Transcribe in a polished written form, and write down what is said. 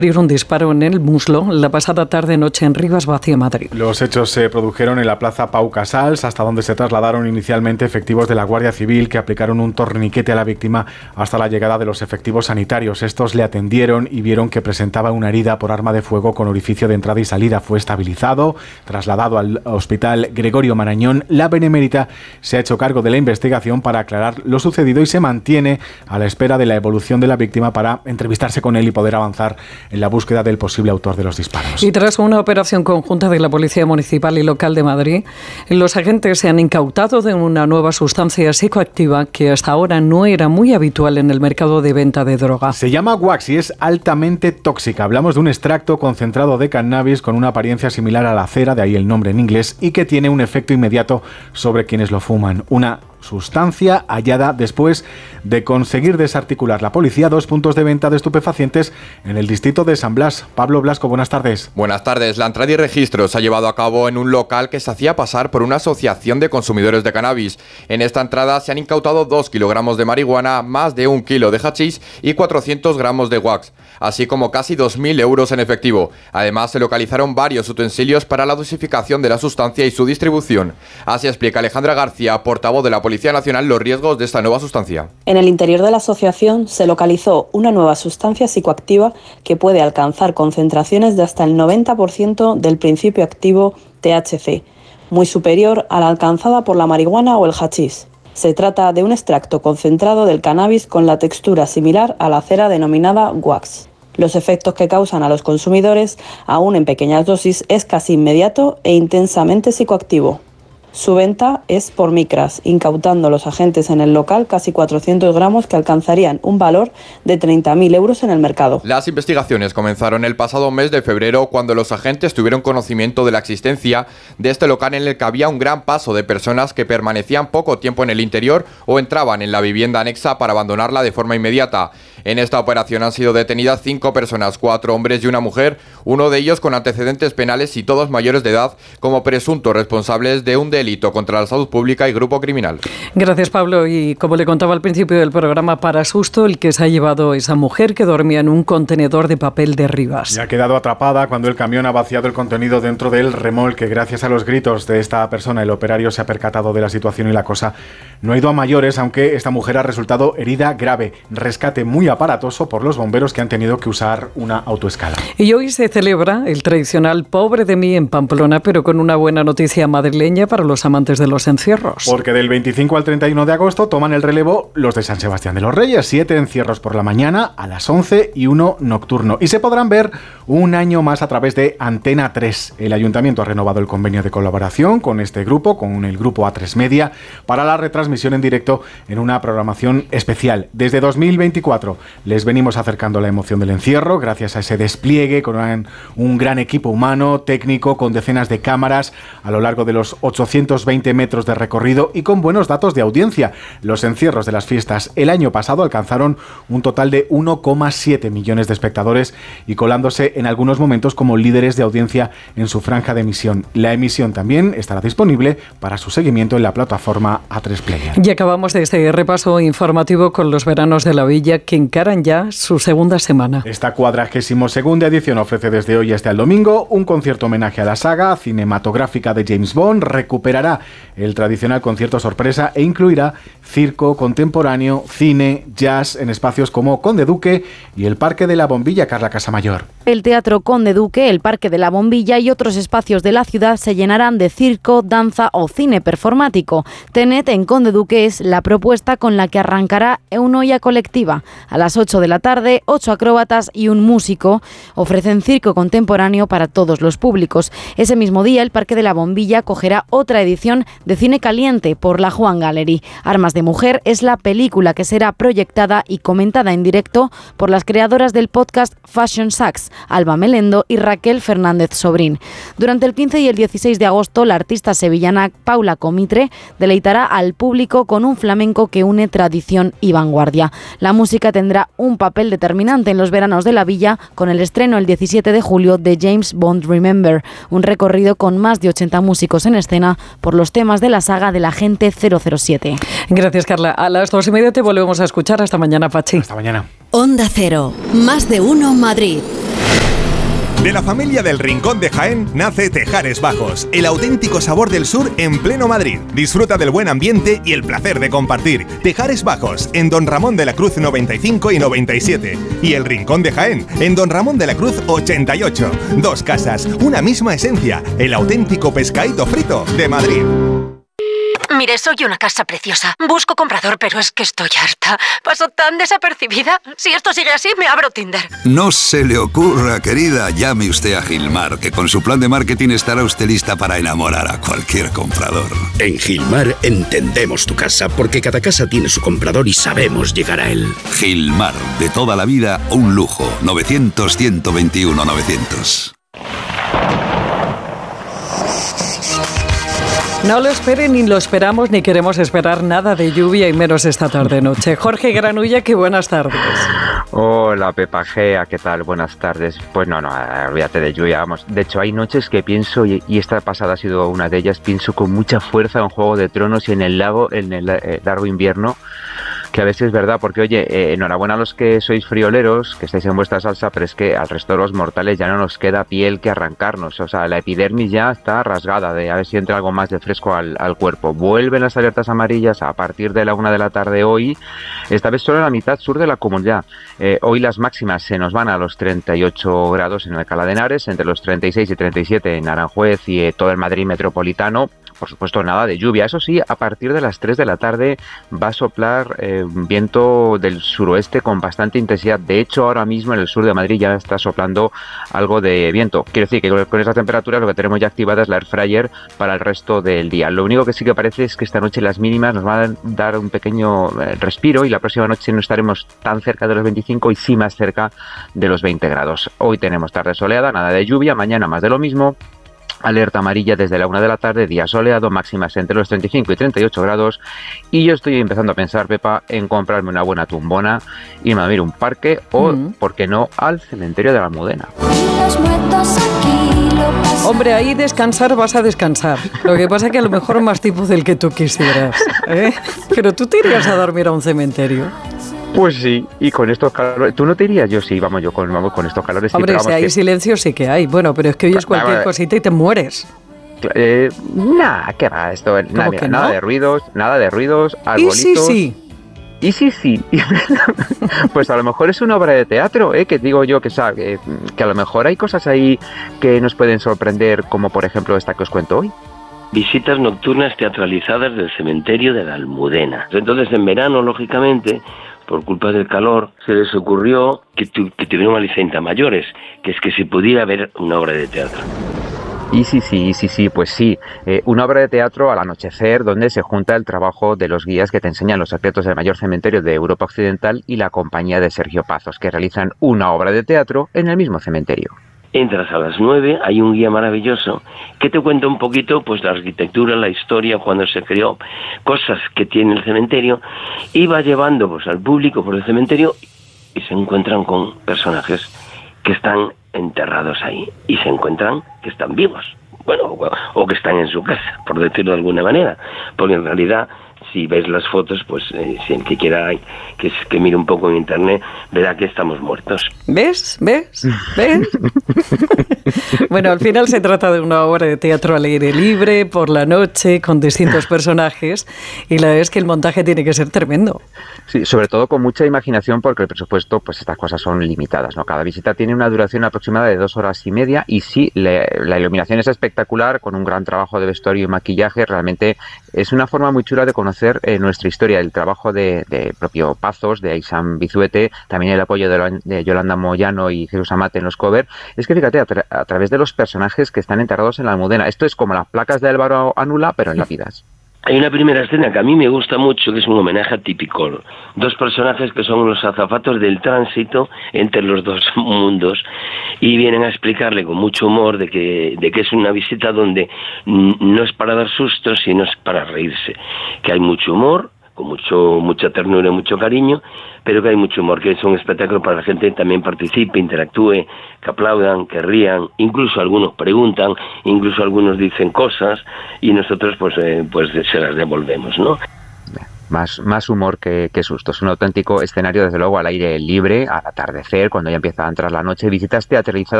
Un disparo en el muslo la pasada tarde-noche en Rivas-Vacia, Madrid. Los hechos se produjeron en la plaza Pau Casals, hasta donde se trasladaron inicialmente efectivos de la Guardia Civil que aplicaron un torniquete a la víctima hasta la llegada de los efectivos sanitarios. Estos le atendieron y vieron que presentaba una herida por arma de fuego con orificio de entrada y salida. Fue estabilizado, trasladado al hospital Gregorio Marañón. La Benemérita se ha hecho cargo de la investigación para aclarar lo sucedido y se mantiene a la espera de la evolución de la víctima para entrevistarse con él y poder avanzar en la búsqueda del posible autor de los disparos. Y tras una operación conjunta de la Policía Municipal y Local de Madrid, los agentes se han incautado de una nueva sustancia psicoactiva que hasta ahora no era muy habitual en el mercado de venta de droga. Se llama wax y es altamente tóxica. Hablamos de un extracto concentrado de cannabis con una apariencia similar a la cera, de ahí el nombre en inglés, y que tiene un efecto inmediato sobre quienes lo fuman. Una sustancia hallada después de conseguir desarticular la policía 2 puntos de venta de estupefacientes en el distrito de San Blas. Pablo Blasco, buenas tardes. Buenas tardes. La entrada y registro se ha llevado a cabo en un local que se hacía pasar por una asociación de consumidores de cannabis. En esta entrada se han incautado 2 kilogramos de marihuana, más de 1 kilo de hachís y 400 gramos de wax, así como casi 2.000 euros en efectivo. Además, se localizaron varios utensilios para la dosificación de la sustancia y su distribución. Así explica Alejandra García, portavoz de la Policía Nacional, los riesgos de esta nueva sustancia. En el interior de la asociación se localizó una nueva sustancia psicoactiva que puede alcanzar concentraciones de hasta el 90% del principio activo THC, muy superior a la alcanzada por la marihuana o el hachís. Se trata de un extracto concentrado del cannabis con la textura similar a la cera denominada wax. Los efectos que causan a los consumidores, aún en pequeñas dosis, es casi inmediato e intensamente psicoactivo. Su venta es por micras, incautando los agentes en el local casi 400 gramos que alcanzarían un valor de 30.000 euros en el mercado. Las investigaciones comenzaron el pasado mes de febrero cuando los agentes tuvieron conocimiento de la existencia de este local en el que había un gran paso de personas que permanecían poco tiempo en el interior o entraban en la vivienda anexa para abandonarla de forma inmediata. En esta operación han sido detenidas 5 personas, 4 hombres y una mujer, uno de ellos con antecedentes penales y todos mayores de edad, como presuntos responsables de un delito contra la salud pública y grupo criminal. Gracias, Pablo. Y como le contaba al principio del programa, para susto el que se ha llevado esa mujer que dormía en un contenedor de papel de Rivas. Y ha quedado atrapada cuando el camión ha vaciado el contenido dentro del remolque. Gracias a los gritos de esta persona, el operario se ha percatado de la situación y la cosa no ha ido a mayores, aunque esta mujer ha resultado herida grave. Rescate muy aparatoso por los bomberos que han tenido que usar una autoescala. Y hoy se celebra el tradicional Pobre de mí en Pamplona, pero con una buena noticia madrileña para los amantes de los encierros. Porque del 25 al 31 de agosto toman el relevo los de San Sebastián de los Reyes. 7 encierros por la mañana a las 11 y 1 nocturno. Y se podrán ver un año más a través de Antena 3. El Ayuntamiento ha renovado el convenio de colaboración con este grupo, con el grupo A3 Media, para la retransmisión en directo en una programación especial. Desde 2024 les venimos acercando la emoción del encierro gracias a ese despliegue con un gran equipo humano, técnico, con decenas de cámaras a lo largo de los 820 metros de recorrido y con buenos datos de audiencia. Los encierros de las fiestas el año pasado alcanzaron un total de 1,7 millones de espectadores y colándose en algunos momentos como líderes de audiencia en su franja de emisión. La emisión también estará disponible para su seguimiento en la plataforma A3 Player. Y acabamos de este repaso informativo con los veranos de la Villa que encaran ya su segunda semana. Esta 42ª edición ofrece desde hoy hasta el domingo un concierto homenaje a la saga cinematográfica de James Bond. Recuperará el tradicional concierto sorpresa e incluirá circo contemporáneo, cine, jazz en espacios como Conde Duque y el Parque de la Bombilla. Carla Casamayor. El Teatro Conde Duque, el Parque de la Bombilla y otros espacios de la ciudad se llenarán de circo, danza o cine performático. Tenet en Conde Duque es la propuesta con la que arrancará Eunoia Colectiva. A las 8 de la tarde, 8 acróbatas y un músico ofrecen circo contemporáneo para todos los públicos. Ese mismo día, el Parque de la Bombilla acogerá otra edición de Cine Caliente por la Juan Gallery. Armas de Mujer es la película que será proyectada y comentada en directo por las creadoras del podcast Fashion Sacks, Alba Melendo y Raquel Fernández Sobrín. Durante el 15 y el 16 de agosto, la artista sevillana Paula Comitre deleitará al público con un flamenco que une tradición y vanguardia. La música tendrá un papel determinante en los veranos de la Villa con el estreno el 17 de julio de James Bond Remember, un recorrido con más de 80 músicos en escena por los temas de la saga del Agente 007. Gracias. Gracias, Carla. A las 2:30 te volvemos a escuchar. Hasta mañana, Pachi. Hasta mañana. Onda Cero, más de uno Madrid. De la familia del Rincón de Jaén nace Tejares Bajos, el auténtico sabor del sur en pleno Madrid. Disfruta del buen ambiente y el placer de compartir. Tejares Bajos, en Don Ramón de la Cruz 95 y 97. Y el Rincón de Jaén, en Don Ramón de la Cruz 88. Dos casas, una misma esencia, el auténtico pescadito frito de Madrid. Mire, soy una casa preciosa. Busco comprador, pero es que estoy harta. Paso tan desapercibida. Si esto sigue así, me abro Tinder. No se le ocurra, querida. Llame usted a Gilmar, que con su plan de marketing estará usted lista para enamorar a cualquier comprador. En Gilmar entendemos tu casa, porque cada casa tiene su comprador y sabemos llegar a él. Gilmar, de toda la vida, un lujo. 900-121-900. No lo esperen, ni lo esperamos, ni queremos esperar nada de lluvia y menos esta tarde-noche. Jorge Granulla, qué buenas tardes. Hola, Pepa Gea, ¿qué tal? Buenas tardes. Pues no, olvídate de lluvia, vamos. De hecho, hay noches que pienso, y esta pasada ha sido una de ellas, pienso con mucha fuerza en Juego de Tronos y en el largo invierno, que a veces es verdad, porque oye, enhorabuena a los que sois frioleros, que estáis en vuestra salsa, pero es que al resto de los mortales ya no nos queda piel que arrancarnos, o sea, la epidermis ya está rasgada, de a ver si entra algo más de fresco al cuerpo. Vuelven las alertas amarillas a partir de la 1 de la tarde hoy, esta vez solo en la mitad sur de la comunidad. Hoy las máximas se nos van a los 38 grados en Alcalá de Henares, entre los 36 y 37 en Aranjuez y todo el Madrid metropolitano. Por supuesto, nada de lluvia. Eso sí, a partir de las 3 de la tarde va a soplar viento del suroeste con bastante intensidad. De hecho, ahora mismo en el sur de Madrid ya está soplando algo de viento. Quiero decir que con esas temperaturas lo que tenemos ya activada es la air fryer para el resto del día. Lo único que sí que parece es que esta noche las mínimas nos van a dar un pequeño respiro y la próxima noche no estaremos tan cerca de los 25 y sí más cerca de los 20 grados. Hoy tenemos tarde soleada, nada de lluvia, mañana más de lo mismo. Alerta amarilla desde la 1 de la tarde, día soleado, máximas entre los 35 y 38 grados. Y yo estoy empezando a pensar, Pepa, en comprarme una buena tumbona, irme a ver un parque o, ¿por qué no?, al cementerio de la Almudena. Hombre, ahí descansar vas a descansar. Lo que pasa es que a lo mejor más tipo del que tú quisieras, ¿eh? Pero tú te irías a dormir a un cementerio. Pues sí, y con estos calores, ¿tú no te irías? Yo sí, vamos con estos calores. Hombre, sí, si hay silencio sí que hay, bueno, pero es que oyes cualquier cosita y te mueres. Nada, ¿qué va esto? Nada de ruidos, arbolitos. ¿Y sí? Y sí. Pues a lo mejor es una obra de teatro, que digo yo que a lo mejor hay cosas ahí que nos pueden sorprender, como por ejemplo esta que os cuento hoy. Visitas nocturnas teatralizadas del cementerio de la Almudena. Entonces, en verano, lógicamente, por culpa del calor, se les ocurrió que tuvieron una licencia mayores, que es que se pudiera ver una obra de teatro. Y sí, pues sí, una obra de teatro al anochecer donde se junta el trabajo de los guías que te enseñan los secretos del mayor cementerio de Europa Occidental y la compañía de Sergio Pazos, que realizan una obra de teatro en el mismo cementerio. Entras a las 9, hay un guía maravilloso que te cuenta un poquito pues la arquitectura, la historia, cuando se creó, cosas que tiene el cementerio, y va llevando pues al público por el cementerio y se encuentran con personajes que están enterrados ahí y se encuentran que están vivos, bueno, o que están en su casa, por decirlo de alguna manera, porque en realidad si ves las fotos, pues si el que quiera que mire un poco en internet, verá que estamos muertos. ¿Ves? Bueno, al final se trata de una obra de teatro al aire libre, por la noche, con distintos personajes, y la verdad es que el montaje tiene que ser tremendo. Sí, sobre todo con mucha imaginación, porque el presupuesto, pues estas cosas son limitadas, ¿no? Cada visita tiene una duración aproximada de 2 horas y media, y sí, la iluminación es espectacular, con un gran trabajo de vestuario y maquillaje. Realmente es una forma muy chula de conocer nuestra historia, el trabajo de propio Pazos, de Aysán Bizuete, también el apoyo de Yolanda Moyano y Jesús Amate en los covers. Es que fíjate, a través de los personajes que están enterrados en la Almudena, esto es como las placas de Álvaro Anula, pero en lápidas. Hay una primera escena que a mí me gusta mucho, que es un homenaje a Tipicol. 2 personajes que son los azafatos del tránsito entre los 2 mundos y vienen a explicarle con mucho humor de que es una visita donde no es para dar sustos, sino es para reírse. Que hay mucho humor, con mucha ternura y mucho cariño, pero que hay mucho humor, que es un espectáculo para la gente que también participe, interactúe, que aplaudan, que rían, incluso algunos preguntan, incluso algunos dicen cosas y nosotros pues se las devolvemos, ¿no? más humor que susto. Es un auténtico escenario, desde luego, al aire libre, al atardecer, cuando ya empieza a entrar la noche. Visitas teatralizadas